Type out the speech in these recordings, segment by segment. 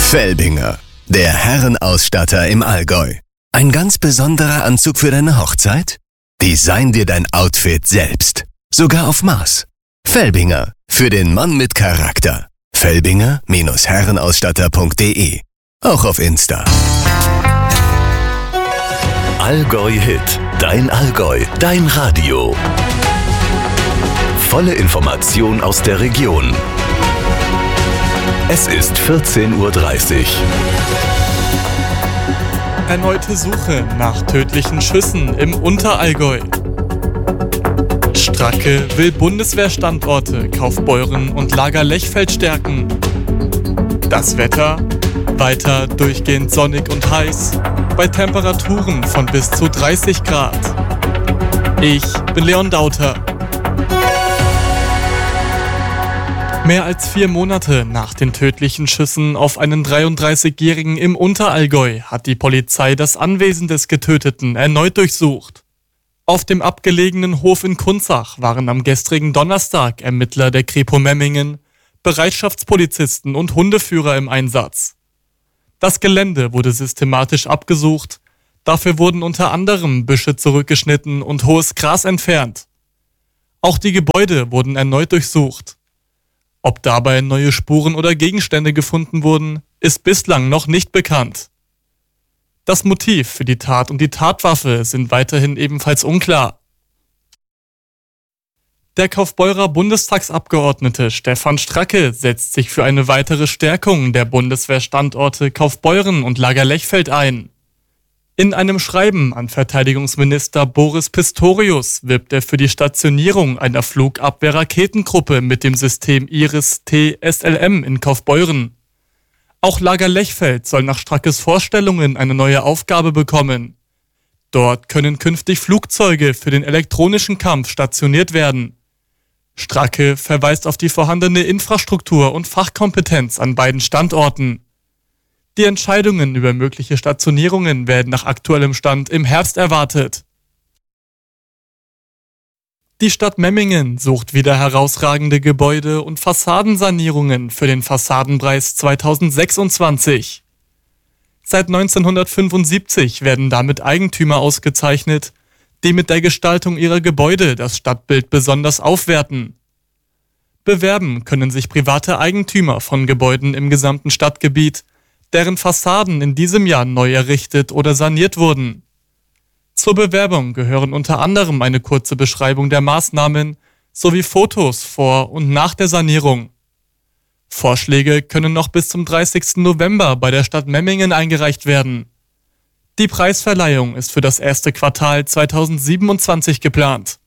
Felbinger, der Herrenausstatter im Allgäu. Ein ganz besonderer Anzug für deine Hochzeit? Design dir dein Outfit selbst. Sogar auf Maß. Felbinger, für den Mann mit Charakter. Felbinger-Herrenausstatter.de. Auch auf Insta. Allgäu Hit. Dein Allgäu. Dein Radio. Volle Information aus der Region. Es ist 14:30 Uhr. Erneute Suche nach tödlichen Schüssen im Unterallgäu. Stracke will Bundeswehrstandorte Kaufbeuren und Lager Lechfeld stärken. Das Wetter? Weiter durchgehend sonnig und heiß, bei Temperaturen von bis zu 30 Grad. Ich bin Leon Dauter. Mehr als 4 Monate nach den tödlichen Schüssen auf einen 33-Jährigen im Unterallgäu hat die Polizei das Anwesen des Getöteten erneut durchsucht. Auf dem abgelegenen Hof in Kunzach waren am gestrigen Donnerstag Ermittler der Kripo Memmingen, Bereitschaftspolizisten und Hundeführer im Einsatz. Das Gelände wurde systematisch abgesucht, dafür wurden unter anderem Büsche zurückgeschnitten und hohes Gras entfernt. Auch die Gebäude wurden erneut durchsucht. Ob dabei neue Spuren oder Gegenstände gefunden wurden, ist bislang noch nicht bekannt. Das Motiv für die Tat und die Tatwaffe sind weiterhin ebenfalls unklar. Der Kaufbeurer Bundestagsabgeordnete Stefan Stracke setzt sich für eine weitere Stärkung der Bundeswehrstandorte Kaufbeuren und Lager Lechfeld ein. In einem Schreiben an Verteidigungsminister Boris Pistorius wirbt er für die Stationierung einer Flugabwehr-Raketengruppe mit dem System Iris-T SLM in Kaufbeuren. Auch Lager Lechfeld soll nach Strackes Vorstellungen eine neue Aufgabe bekommen. Dort können künftig Flugzeuge für den elektronischen Kampf stationiert werden. Stracke verweist auf die vorhandene Infrastruktur und Fachkompetenz an beiden Standorten. Die Entscheidungen über mögliche Stationierungen werden nach aktuellem Stand im Herbst erwartet. Die Stadt Memmingen sucht wieder herausragende Gebäude und Fassadensanierungen für den Fassadenpreis 2026. Seit 1975 werden damit Eigentümer ausgezeichnet, die mit der Gestaltung ihrer Gebäude das Stadtbild besonders aufwerten. Bewerben können sich private Eigentümer von Gebäuden im gesamten Stadtgebiet, deren Fassaden in diesem Jahr neu errichtet oder saniert wurden. Zur Bewerbung gehören unter anderem eine kurze Beschreibung der Maßnahmen sowie Fotos vor und nach der Sanierung. Vorschläge können noch bis zum 30. November bei der Stadt Memmingen eingereicht werden. Die Preisverleihung ist für das erste Quartal 2027 geplant.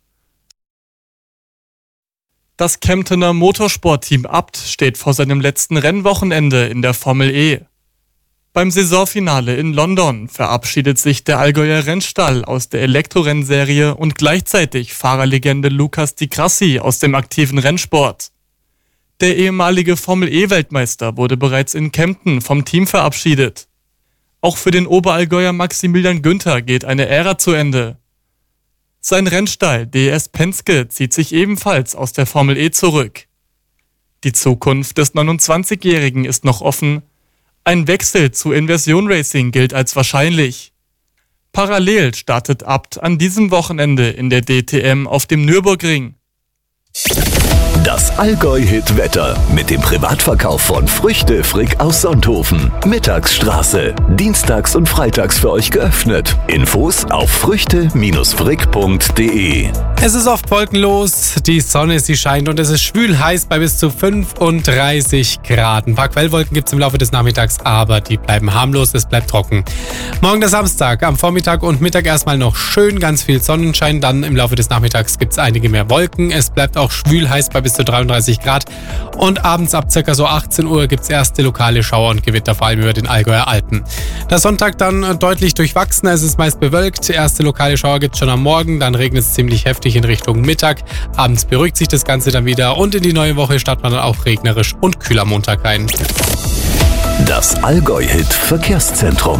Das Kemptener Motorsportteam Abt steht vor seinem letzten Rennwochenende in der Formel E. Beim Saisonfinale in London verabschiedet sich der Allgäuer Rennstall aus der Elektrorennserie und gleichzeitig Fahrerlegende Lucas Di Grassi aus dem aktiven Rennsport. Der ehemalige Formel-E-Weltmeister wurde bereits in Kempten vom Team verabschiedet. Auch für den Oberallgäuer Maximilian Günther geht eine Ära zu Ende. Sein Rennstall DS Penske zieht sich ebenfalls aus der Formel E zurück. Die Zukunft des 29-Jährigen ist noch offen. Ein Wechsel zu Inversion Racing gilt als wahrscheinlich. Parallel startet Abt an diesem Wochenende in der DTM auf dem Nürburgring. Das Allgäu-Hit-Wetter mit dem Privatverkauf von Früchte Frick aus Sonthofen. Mittagsstraße. Dienstags und freitags für euch geöffnet. Infos auf früchte-frick.de. Es ist oft wolkenlos, die Sonne, sie scheint und es ist schwül heiß bei bis zu 35 Grad. Ein paar Quellwolken gibt es im Laufe des Nachmittags, aber die bleiben harmlos, es bleibt trocken. Morgen der Samstag, am Vormittag und Mittag erstmal noch schön, ganz viel Sonnenschein. Dann im Laufe des Nachmittags gibt es einige mehr Wolken. Es bleibt auch schwül heiß bei bis zu 33 Grad. Und abends ab ca. so 18 Uhr gibt es erste lokale Schauer und Gewitter, vor allem über den Allgäuer Alpen. Der Sonntag dann deutlich durchwachsen, es ist meist bewölkt. Erste lokale Schauer gibt es schon am Morgen, dann regnet es ziemlich heftig in Richtung Mittag. Abends beruhigt sich das Ganze dann wieder und in die neue Woche startet man dann auch regnerisch und kühler Montag rein. Das Allgäu-Hit Verkehrszentrum.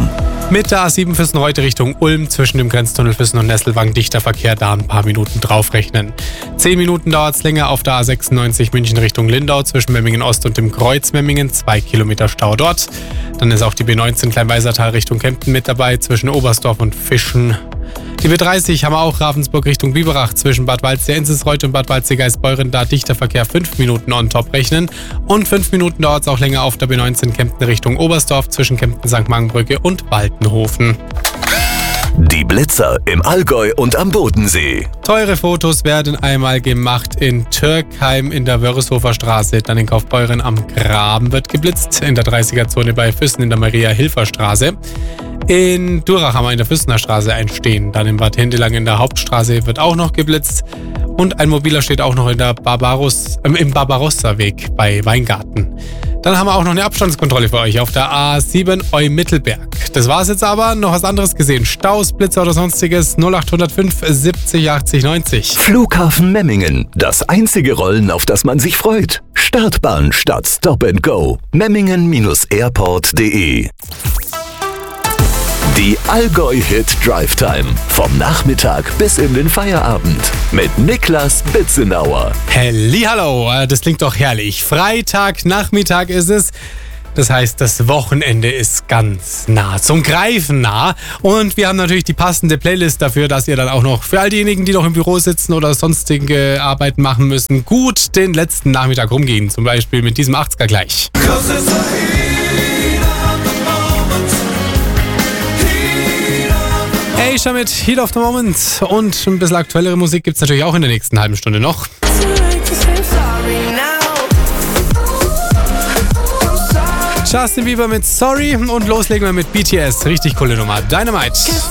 Mit der A7 Füssen-Reute Richtung Ulm zwischen dem Grenztunnel Füssen und Nesselwang dichter Verkehr, da ein paar Minuten draufrechnen. 10 Minuten dauert es länger auf der A96 München Richtung Lindau zwischen Memmingen Ost und dem Kreuz Memmingen, 2 Kilometer Stau dort. Dann ist auch die B19 Kleinweisertal Richtung Kempten mit dabei zwischen Oberstdorf und Fischen. Die B30 haben wir auch Ravensburg Richtung Biberach zwischen Bad Waldsee-Enzelsreuth und Bad Waldsee-Geisbeuren, da dichter Verkehr 5 Minuten on top rechnen. Und 5 Minuten dauert es auch länger auf der B19 Kempten Richtung Oberstdorf zwischen Kempten St. Mangenbrücke und Waltenhofen. Die Blitzer im Allgäu und am Bodensee. Teure Fotos werden einmal gemacht in Türkheim in der Wörishofer Straße, dann in Kaufbeuren am Graben wird geblitzt, in der 30er-Zone bei Füssen in der Maria-Hilfer-Straße. In Durach haben wir in der Füssener Straße ein Stehen, dann in Bad Hindelang in der Hauptstraße wird auch noch geblitzt und ein Mobiler steht auch noch in der im Barbarossa-Weg bei Weingarten. Dann haben wir auch noch eine Abstandskontrolle für euch auf der A7 Eu-Mittelberg. Das war's jetzt aber. Noch was anderes gesehen? Staus, Blitzer oder sonstiges? 0805 70 80 90. Flughafen Memmingen. Das einzige Rollen, auf das man sich freut. Startbahn statt Stop and Go. Memmingen-airport.de. Die Allgäu-Hit Drive Time. Vom Nachmittag bis in den Feierabend. Mit Niklas Bitzenauer. Hallihallo, das klingt doch herrlich. Freitagnachmittag ist es. Das heißt, das Wochenende ist ganz nah, zum Greifen nah. Und wir haben natürlich die passende Playlist dafür, dass ihr dann auch noch für all diejenigen, die noch im Büro sitzen oder sonstige Arbeiten machen müssen, gut den letzten Nachmittag rumgehen. Zum Beispiel mit diesem 80er gleich. Asia mit Heat of the Moment und ein bisschen aktuellere Musik gibt es natürlich auch in der nächsten halben Stunde noch. Justin Bieber mit Sorry und loslegen wir mit BTS. Richtig coole Nummer. Dynamite.